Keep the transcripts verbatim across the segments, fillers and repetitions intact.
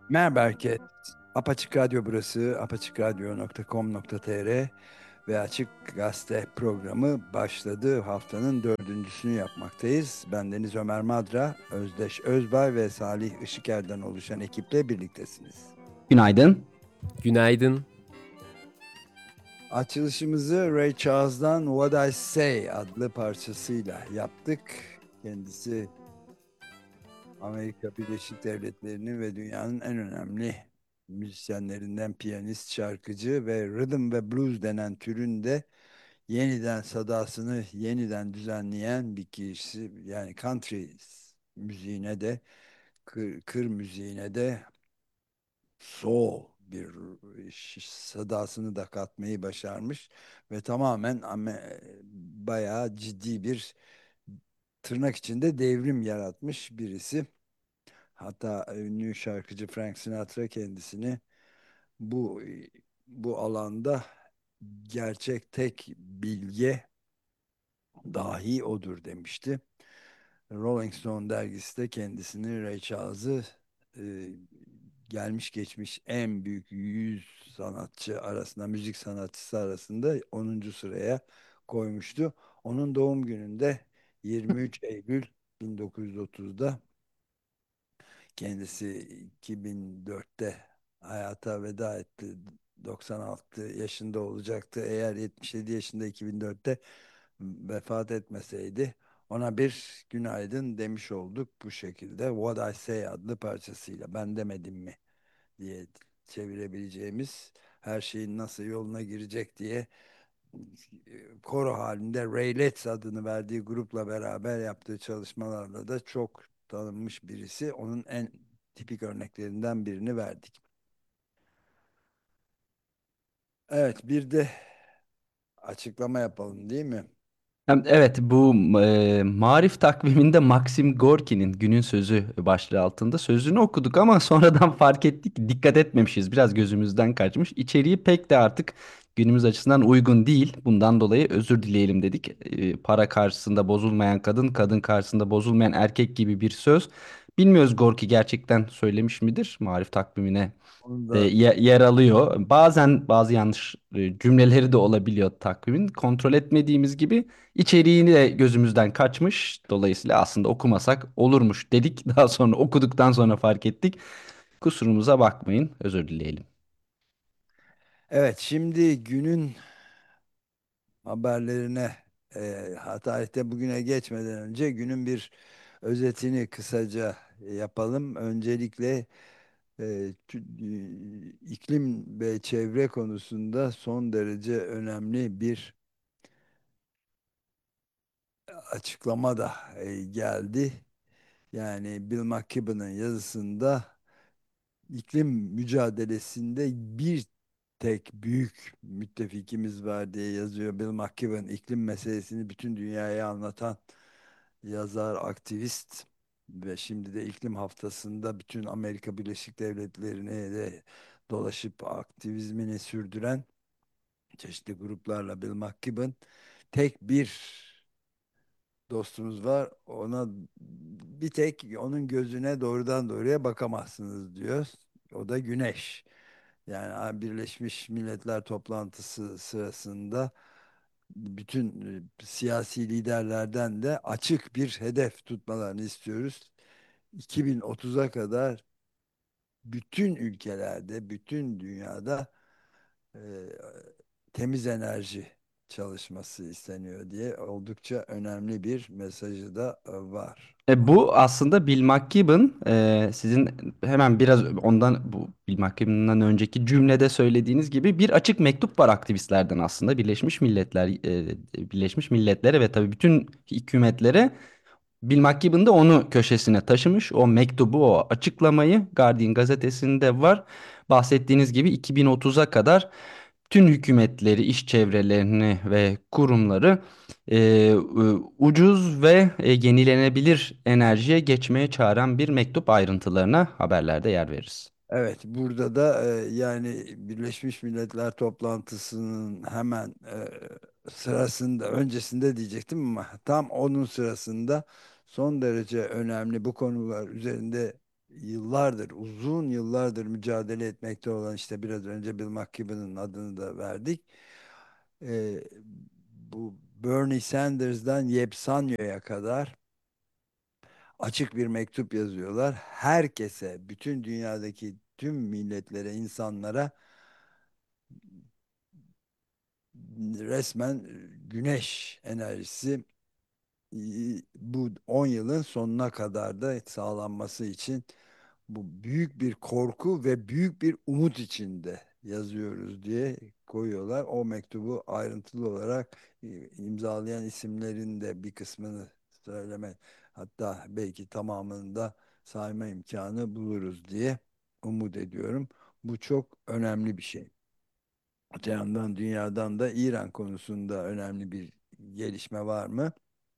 Merhaba herkes. Apaçık Radyo burası. apaçıkradyo nokta com nokta tr ve Açık Gazete programı başladı. Haftanın dördüncüsünü yapmaktayız. Ben Deniz Ömer Madra, Özdeş Özbay ve Salih Işıker'den oluşan ekiple birliktesiniz. Günaydın. Günaydın. Açılışımızı Ray Charles'dan What I Say adlı parçasıyla yaptık. Kendisi Amerika Birleşik Devletleri'nin ve dünyanın en önemli müzisyenlerinden piyanist, şarkıcı ve rhythm ve blues denen türün de yeniden sadasını yeniden düzenleyen bir kişi. Yani country müziğine de kır, kır müziğine de soul bir ş- sadasını da katmayı başarmış ve tamamen ame- bayağı ciddi bir tırnak içinde devrim yaratmış birisi. Hatta ünlü şarkıcı Frank Sinatra kendisini bu bu alanda gerçek tek bilge dahi odur demişti. Rolling Stone dergisi de kendisini Ray Charles'ı e, gelmiş geçmiş en büyük yüz sanatçı arasında, müzik sanatçısı arasında onuncu sıraya koymuştu. Onun doğum gününde yirmi üç Eylül bin dokuz yüz otuzda kendisi iki bin dörtte hayata veda etti. doksan altı yaşında olacaktı. Eğer yetmiş yedi yaşında iki bin dörtte vefat etmeseydi ona bir günaydın demiş olduk bu şekilde. What I Say adlı parçasıyla ben demedim mi diye çevirebileceğimiz her şeyin nasıl yoluna girecek diye koro halinde Raylets adını verdiği grupla beraber yaptığı çalışmalarla da çok tanınmış birisi. Onun en tipik örneklerinden birini verdik. Evet, bir de açıklama yapalım değil mi? Hem- Evet, bu e, Marif takviminde Maxim Gorki'nin Günün Sözü başlığı altında sözünü okuduk ama sonradan fark ettik ki dikkat etmemişiz. Biraz gözümüzden kaçmış. İçeriği pek de artık günümüz açısından uygun değil. Bundan dolayı özür dileyelim dedik. E, para karşısında bozulmayan kadın, kadın karşısında bozulmayan erkek gibi bir söz. Bilmiyoruz, Gorki gerçekten söylemiş midir Marif takvimine Onu e, da ye- yer alıyor. Bazen bazı yanlış e, cümleleri de olabiliyor takvimin. Kontrol etmediğimiz gibi içeriğini de gözümüzden kaçmış. Dolayısıyla aslında okumasak olurmuş dedik. Daha sonra okuduktan sonra fark ettik. Kusurumuza bakmayın. Özür dileyelim. evet, şimdi günün haberlerine e, ha- tarihte bugüne geçmeden önce günün bir özetini kısaca yapalım. Öncelikle e, tü- e, iklim ve çevre konusunda son derece önemli bir açıklama da e, geldi. Yani Bill McKibben'ın yazısında iklim mücadelesinde bir tek büyük müttefikimiz var diye yazıyor Bill McKibben. İklim meselesini bütün dünyaya anlatan yazar, aktivist ve şimdi de iklim haftasında bütün Amerika Birleşik Devletleri'ne de dolaşıp aktivizmini sürdüren çeşitli gruplarla Bill McKibben tek bir dostumuz var. Ona bir tek onun gözüne doğrudan doğruya bakamazsınız diyor. O da Güneş. Yani Birleşmiş Milletler toplantısı sırasında bütün e, siyasi liderlerden de açık bir hedef tutmalarını istiyoruz. iki bin otuza kadar bütün ülkelerde, bütün dünyada e, temiz enerji çalışması isteniyor diye oldukça önemli bir mesajı da e, var. E, bu aslında Bill McKibben, e, sizin hemen biraz ondan, bu Bill McKibben'dan önceki cümlede söylediğiniz gibi bir açık mektup var aktivistlerden aslında Birleşmiş Milletler, e, Birleşmiş Milletler'e ve tabii bütün hükümetlere. Bill McKibben de onu köşesine taşımış. O mektubu, o açıklamayı Guardian gazetesinde var. Bahsettiğiniz gibi iki bin otuza kadar tüm hükümetleri, iş çevrelerini ve kurumları e, e, ucuz ve e, yenilenebilir enerjiye geçmeye çağıran bir mektup. Ayrıntılarına haberlerde yer veririz. Evet, burada da e, yani Birleşmiş Milletler toplantısının hemen e, sırasında, öncesinde diyecektim ama tam onun sırasında son derece önemli bu konular üzerinde yıllardır, uzun yıllardır mücadele etmekte olan, işte biraz önce Bill McKibben'ın adını da verdik. E, Bu Bernie Sanders'dan Yeb Sanyo'ya kadar açık bir mektup yazıyorlar. Herkese, bütün dünyadaki tüm milletlere, insanlara resmen güneş enerjisi e, bu on yılın sonuna kadar da sağlanması için bu büyük bir korku ve büyük bir umut içinde yazıyoruz diye koyuyorlar. O mektubu ayrıntılı olarak e, imzalayan isimlerin de bir kısmını söyleme, hatta belki tamamını da sayma imkanı buluruz diye umut ediyorum. Bu çok önemli bir şey. Öte yandan dünyadan da İran konusunda önemli bir gelişme var mı?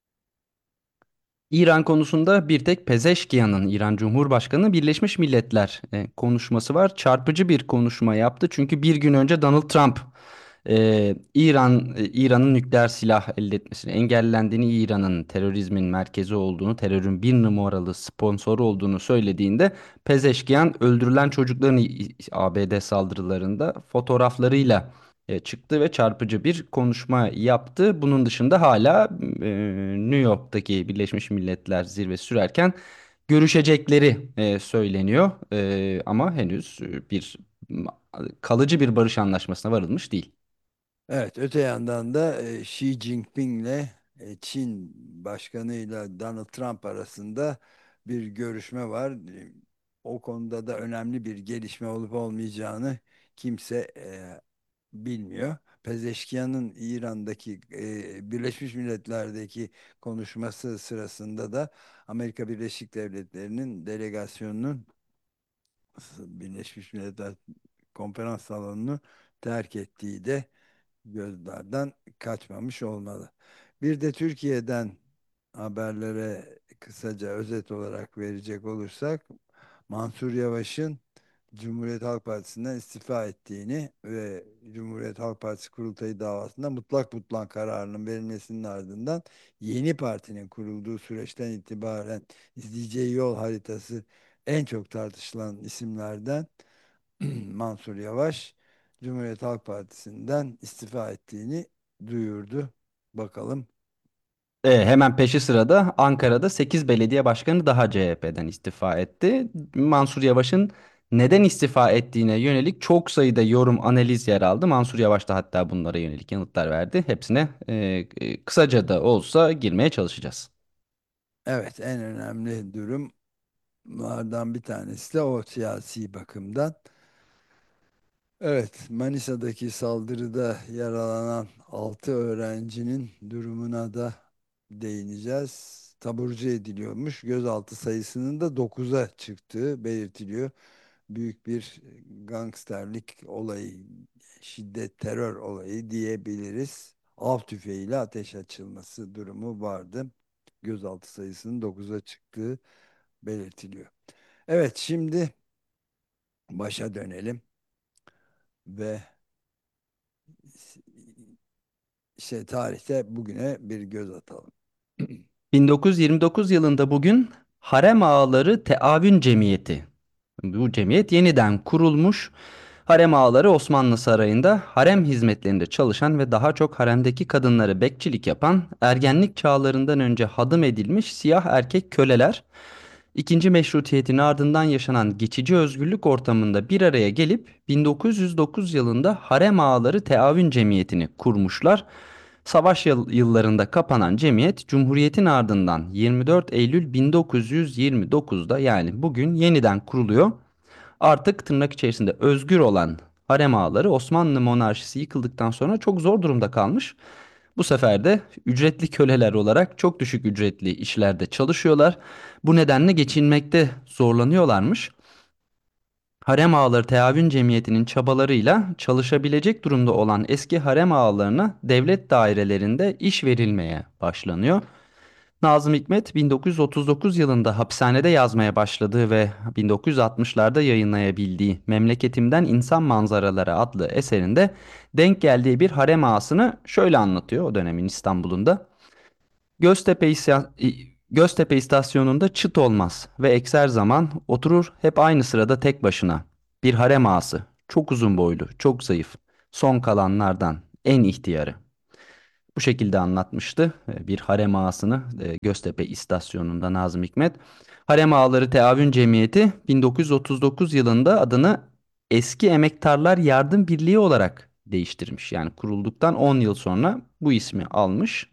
İran konusunda bir tek Pezeşkiyan'ın, İran Cumhurbaşkanı, Birleşmiş Milletler e, konuşması var. Çarpıcı bir konuşma yaptı. Çünkü bir gün önce Donald Trump e, İran e, İran'ın nükleer silah elde etmesini engellendiğini, İran'ın terörizmin merkezi olduğunu, terörün bir numaralı sponsoru olduğunu söylediğinde Pezeşkiyan öldürülen çocukların İ- A B D saldırılarında fotoğraflarıyla e, çıktı ve çarpıcı bir konuşma yaptı. Bunun dışında hala e, New York'taki Birleşmiş Milletler zirvesi sürerken görüşecekleri e, söyleniyor. E, ama henüz e, bir kalıcı bir barış anlaşmasına varılmış değil. Evet, öte yandan da e, Xi Jinping'le e, Çin Başkanı'yla Donald Trump arasında bir görüşme var. E, O konuda da önemli bir gelişme olup olmayacağını kimse e, bilmiyor. Pezeşkiyan'ın İran'daki e, Birleşmiş Milletler'deki konuşması sırasında da Amerika Birleşik Devletleri'nin delegasyonunun Birleşmiş Milletler konferans salonunu terk ettiği de gözlerden kaçmamış olmalı. Bir de Türkiye'den haberlere kısaca özet olarak verecek olursak, Mansur Yavaş'ın Cumhuriyet Halk Partisi'nden istifa ettiğini ve Cumhuriyet Halk Partisi kurultayı davasında mutlak butlan kararının verilmesinin ardından yeni partinin kurulduğu süreçten itibaren izleyeceği yol haritası en çok tartışılan isimlerden Mansur Yavaş Cumhuriyet Halk Partisi'nden istifa ettiğini duyurdu. Bakalım. E, hemen peşi sırada Ankara'da sekiz belediye başkanı daha C H P'den istifa etti. Mansur Yavaş'ın neden istifa ettiğine yönelik çok sayıda yorum, analiz yer aldı. Mansur Yavaş da hatta bunlara yönelik yanıtlar verdi. Hepsine e, e, kısaca da olsa girmeye çalışacağız. Evet, en önemli durumlardan bir tanesi de o, siyasi bakımdan. Evet, Manisa'daki saldırıda yaralanan altı öğrencinin durumuna da değineceğiz. Taburcu ediliyormuş. Gözaltı sayısının da dokuza çıktığı belirtiliyor. Büyük bir gangsterlik olayı, şiddet, terör olayı diyebiliriz. Av tüfeğiyle ateş açılması durumu vardı. Gözaltı sayısının dokuza çıktığı belirtiliyor. Evet, şimdi başa dönelim ve şey, tarihte bugüne bir göz atalım. bin dokuz yüz yirmi dokuz yılında bugün Harem Ağaları Teavün Cemiyeti. Bu cemiyet yeniden kurulmuş. Harem ağaları Osmanlı Sarayı'nda harem hizmetlerinde çalışan ve daha çok haremdeki kadınları bekçilik yapan, ergenlik çağlarından önce hadım edilmiş siyah erkek köleler, İkinci Meşrutiyet'in ardından yaşanan geçici özgürlük ortamında bir araya gelip bin dokuz yüz dokuz yılında Harem Ağaları Teavün Cemiyeti'ni kurmuşlar. Savaş yıl- yıllarında kapanan cemiyet Cumhuriyet'in ardından yirmi dört Eylül bin dokuz yüz yirmi dokuzda, yani bugün, yeniden kuruluyor. Artık tırnak içerisinde özgür olan harem ağaları Osmanlı monarşisi yıkıldıktan sonra çok zor durumda kalmış. Bu sefer de ücretli köleler olarak çok düşük ücretli işlerde çalışıyorlar. Bu nedenle geçinmekte zorlanıyorlarmış. Harem Ağaları Teavün Cemiyeti'nin çabalarıyla çalışabilecek durumda olan eski harem ağalarına devlet dairelerinde iş verilmeye başlanıyor. Nazım Hikmet bin dokuz yüz otuz dokuz yılında hapishanede yazmaya başladığı ve bin dokuz yüz altmışlarda yayınlayabildiği Memleketimden İnsan Manzaraları adlı eserinde denk geldiği bir harem ağasını şöyle anlatıyor o dönemin İstanbul'unda. Göztepe isyan, Göztepe istasyonunda çıt olmaz ve ekser zaman oturur hep aynı sırada tek başına. Bir harem ağası, çok uzun boylu, çok zayıf, son kalanlardan en ihtiyarı. Bu şekilde anlatmıştı e, bir harem ağasını e, Göztepe istasyonunda Nazım Hikmet. Harem Ağaları Teavün Cemiyeti bin dokuz yüz otuz dokuz yılında adını Eski Emektarlar Yardım Birliği olarak değiştirmiş. Yani kurulduktan on yıl sonra bu ismi almış.